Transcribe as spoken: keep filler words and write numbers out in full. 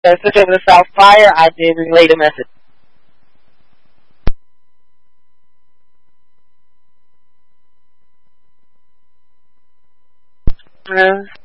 Uh, switch over to South Fire. I did relay the message. Uh,